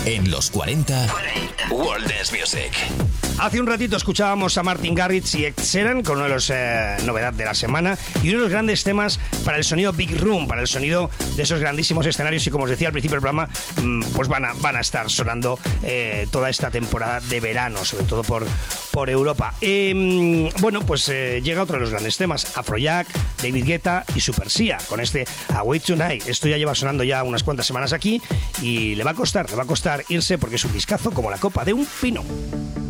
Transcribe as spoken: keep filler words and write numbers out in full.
En los cuarenta, World Dance Music. Hace un ratito escuchábamos a Martin Garrix y Ed Sheeran con uno de los eh, novedades de la semana y uno de los grandes temas para el sonido Big Room, para el sonido de esos grandísimos escenarios y, como os decía al principio del programa, mmm, pues van a, van a estar sonando eh, toda esta temporada de verano, sobre todo por, por Europa. Eh, bueno, pues eh, llega otro de los grandes temas, Afrojack, David Guetta y Super Sia, con este Away Tonight. Esto ya lleva sonando ya unas cuantas semanas aquí y le va a costar, le va a costar irse porque es un discazo como la copa de un pino.